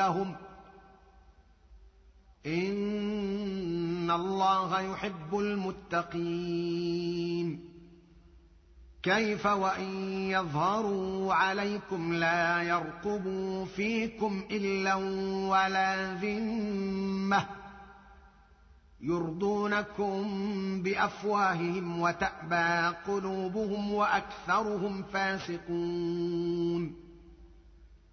لهم إن الله يحب المتقين كيف وإن يظهروا عليكم لا يرقبوا فيكم إلا ولا ذمة يرضونكم بأفواههم وتأبى قلوبهم وأكثرهم فاسقون